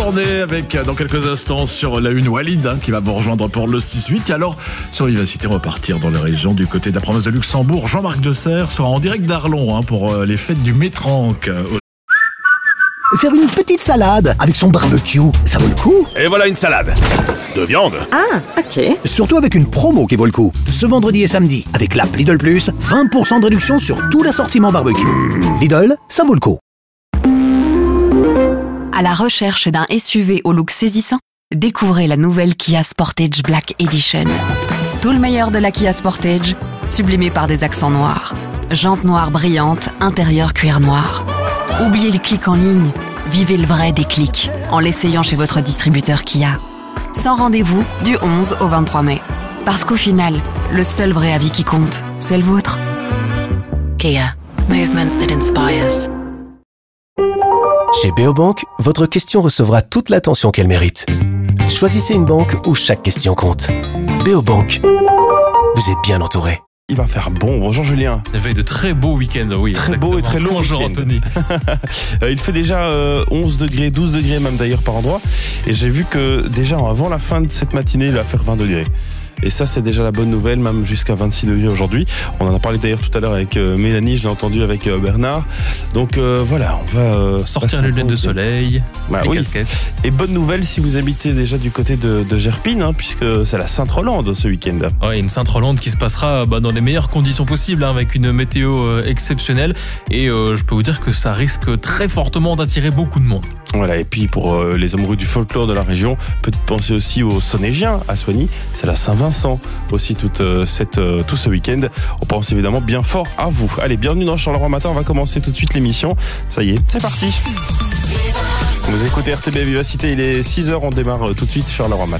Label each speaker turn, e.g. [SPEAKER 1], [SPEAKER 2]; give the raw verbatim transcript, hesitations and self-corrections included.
[SPEAKER 1] journée avec dans quelques instants sur la une Walid hein, qui va vous rejoindre pour le six huit. Et alors sur Vivacité, on va partir dans les régions du côté de la province de Luxembourg. Jean-Marc Deserre sera en direct d'Arlon hein, pour euh, les fêtes du Métranque.
[SPEAKER 2] Faire une petite salade avec son barbecue, ça vaut le coup.
[SPEAKER 3] Et voilà une salade de viande.
[SPEAKER 4] Ah, ok.
[SPEAKER 2] Surtout avec une promo qui vaut le coup. Ce vendredi et samedi, avec l'app Lidl Plus, vingt pour cent de réduction sur tout l'assortiment barbecue. Lidl, ça vaut le coup.
[SPEAKER 5] À la recherche d'un S U V au look saisissant, découvrez la nouvelle Kia Sportage Black Edition. Tout le meilleur de la Kia Sportage, sublimé par des accents noirs. Jantes noires brillantes, intérieur cuir noir. Oubliez les clics en ligne, vivez le vrai déclic en l'essayant chez votre distributeur Kia. Sans rendez-vous du onze au vingt-trois mai. Parce qu'au final, le seul vrai avis qui compte, c'est le vôtre. Kia, movement that inspires.
[SPEAKER 6] Chez Beobank, votre question recevra toute l'attention qu'elle mérite. Choisissez une banque où chaque question compte. Beobank, vous êtes bien entouré.
[SPEAKER 3] Il va faire bon. Bonjour Julien.
[SPEAKER 7] Il fait de très beaux week-ends, oui.
[SPEAKER 3] Très
[SPEAKER 7] exactement.
[SPEAKER 3] beau et très long
[SPEAKER 7] Bonjour
[SPEAKER 3] week-end.
[SPEAKER 7] Anthony.
[SPEAKER 3] Il fait déjà euh, onze degrés, douze degrés même d'ailleurs par endroit. Et j'ai vu que déjà avant la fin de cette matinée, il va faire vingt degrés. Et ça, c'est déjà la bonne nouvelle, même jusqu'à vingt-six degrés aujourd'hui. On en a parlé d'ailleurs tout à l'heure avec euh, Mélanie, je l'ai entendu avec euh, Bernard. Donc euh, voilà, on va euh,
[SPEAKER 7] sortir les lunettes de soleil,
[SPEAKER 3] bah,
[SPEAKER 7] les
[SPEAKER 3] oui.
[SPEAKER 7] casquettes.
[SPEAKER 3] Et bonne nouvelle si vous habitez déjà du côté de, de Gerpine, hein, puisque c'est la Sainte-Rolande ce week-end.
[SPEAKER 7] Ouais, une Sainte-Rolande qui se passera bah, dans les meilleures conditions possibles, hein, avec une météo euh, exceptionnelle. Et euh, je peux vous dire que ça risque très fortement d'attirer beaucoup de monde.
[SPEAKER 3] Voilà, et puis pour euh, les amoureux du folklore de la région, petite pensée aussi aux Sonnégiens à Soigny, c'est la Saint-Vincent aussi toute, euh, cette, euh, tout ce week-end. On pense évidemment bien fort à vous. Allez, bienvenue dans Charleroi Matin, on va commencer tout de suite l'émission. Ça y est, c'est parti. Vous écoutez R T B Vivacité, il est six heures, on démarre tout de suite Charleroi Matin.